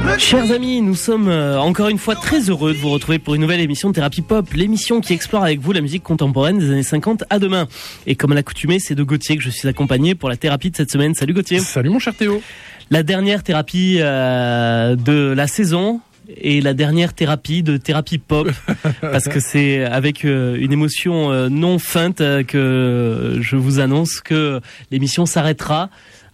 Chers amis, nous sommes encore une fois très heureux de vous retrouver pour une nouvelle émission de Thérapie Pop, l'émission qui explore avec vous la musique contemporaine des années 50 à demain. Et comme à l'accoutumée, c'est de Gauthier que je suis accompagné pour la thérapie de cette semaine. Salut Gauthier. Salut mon cher Théo. La dernière thérapie de la saison et la dernière thérapie de Thérapie Pop, parce que c'est avec une émotion non feinte que je vous annonce que l'émission s'arrêtera